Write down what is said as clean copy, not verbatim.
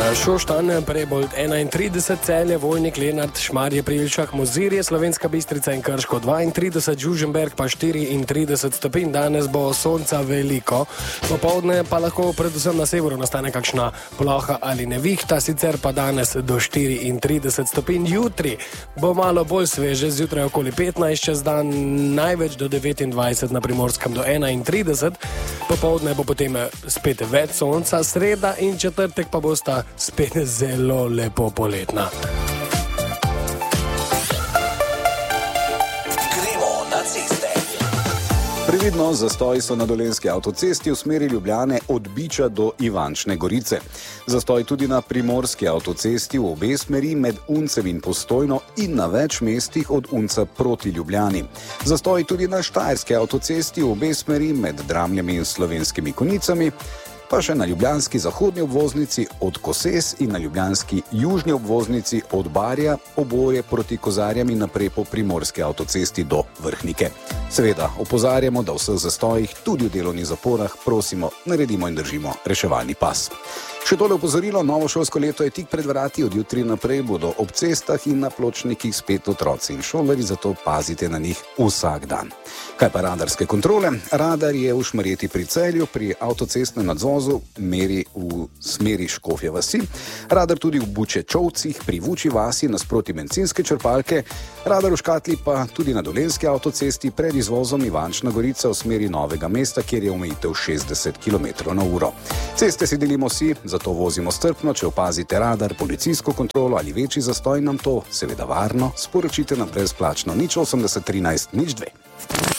Šoštanj, Prebold 31, Celje, Vojnik, Lenart, Šmarje pri Jelšah, Mozirje, Slovenska Bistrica in Krško 32, Žuženberg pa 34 stopinj. Danes bo sonca veliko, popoldne pa lahko predvsem na severu nastane kakšna ploha ali nevihta, sicer pa danes do 34 stopinj. Jutri bo malo bolj sveže, zjutraj okoli 15, čez dan največ do 29, na Primorskem do 31, popoldne bo potem spet več sonca, sreda in četrtek pa bosta spet zelo lepo poletna. Gremo na ceste. Previdno, zastoji so na Dolenjski avtocesti v smeri Ljubljane od Biča do Ivančne Gorice. Zastoj tudi na Primorski avtocesti v obe smeri med Uncem in Postojno in na več mestih od Unca proti Ljubljani. Zastoj tudi na Štajerski avtocesti v obe smeri med Dramljami in Slovenskimi Konjicami, pa še na ljubljanski zahodni obvoznici od Koses in na ljubljanski južni obvoznici od Barja, oboje proti Kozarjam in naprej po Primorski avtocesti do Vrhnike. Seveda opozarjamo, da v vseh zastojih, tudi v delovnih zaporah, prosimo, naredimo in držimo reševalni pas. Še tole opozorilo, novo šolsko leto je tik pred vrati, od jutri naprej bodo ob cestah in na pločnikih spet otroci in šolarji, zato pazite na njih vsak dan. Kaj pa radarske kontrole? Radar je v Šmarjeti pri Celju, pri avtocestnem nadvozu meri v smeri Škofje vasi, radar tudi v Bučečovcih, pri Vuči vasi nasproti bencinske črpalke, radar v Škatli pa tudi na Dolenjski avtocesti pred izvozom Ivančna Gorica v smeri Novega mesta, kjer je omejitev 60 km/h. Ceste si delimo vsi, zato vozimo strpno. Če opazite radar, policijsko kontrolo ali večji zastoj, nam to seveda varno sporočite na brezplačno 080 13 02.